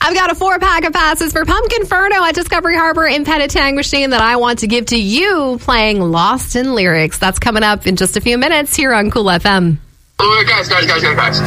I've got a 4-pack of passes for Pumpkinferno at Discovery Harbor in Penetang Machine that I want to give to you playing Lost in Lyrics. That's coming up in just a few minutes here on Cool FM. Oh, guys.